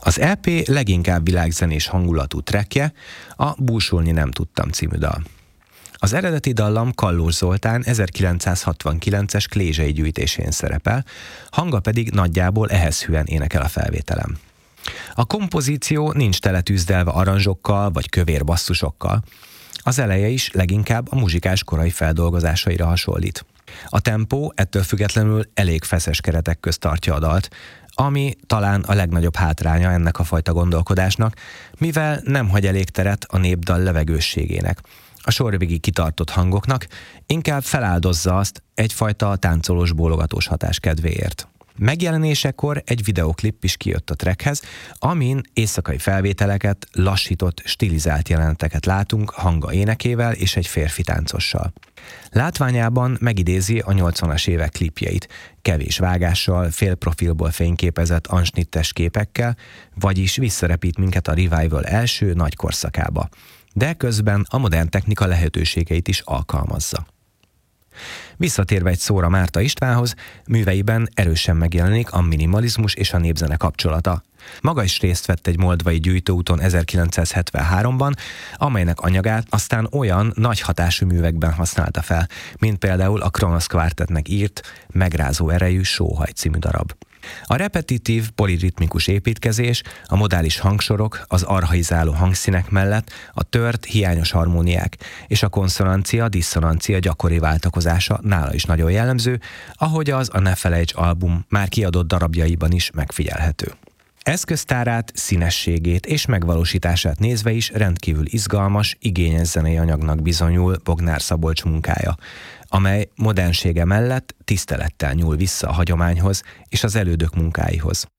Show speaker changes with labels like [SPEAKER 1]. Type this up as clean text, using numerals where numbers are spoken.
[SPEAKER 1] Az EP leginkább világzenés hangulatú trackje a Búsulni nem tudtam című dal. Az eredeti dallam Kallós Zoltán 1969-es Klézsei gyűjtésén szerepel, hangja pedig nagyjából ehhez hűen énekel a felvételem. A kompozíció nincs teletűzdelve aranzsokkal vagy kövér basszusokkal. Az eleje is leginkább a muzsikás korai feldolgozásaira hasonlít. A tempó ettől függetlenül elég feszes keretek közt tartja a dalt, ami talán a legnagyobb hátránya ennek a fajta gondolkodásnak, mivel nem hagy elég teret a népdal levegősségének. A sorvégig kitartott hangoknak inkább feláldozza azt egyfajta táncolós bólogatós hatás kedvéért. Megjelenésekor egy videoklip is kijött a trackhez, amin éjszakai felvételeket, lassított, stilizált jeleneteket látunk hanga énekével és egy férfi táncossal. Látványában megidézi a 80-as évek klipjeit, kevés vágással, félprofilból fényképezett ansnittes képekkel, vagyis visszarepít minket a revival első nagy korszakába, de közben a modern technika lehetőségeit is alkalmazza. Visszatérve egy szóra Márta Istvánhoz, műveiben erősen megjelenik a minimalizmus és a népzene kapcsolata. Maga is részt vett egy moldvai gyűjtőúton 1973-ban, amelynek anyagát aztán olyan nagy hatású művekben használta fel, mint például a Kronosz Kvartettnek írt Megrázó erejű Sóhaj című darab. A repetitív, poliritmikus építkezés, a modális hangsorok, az archaizáló hangszínek mellett a tört, hiányos harmóniák és a konszonancia-disszonancia gyakori váltakozása nála is nagyon jellemző, ahogy az a Ne felejts album már kiadott darabjaiban is megfigyelhető. Eszköztárát, színességét és megvalósítását nézve is rendkívül izgalmas, igényes zenei anyagnak bizonyul Bognár Szabolcs munkája, amely modernsége mellett tisztelettel nyúl vissza a hagyományhoz és az elődök munkáihoz.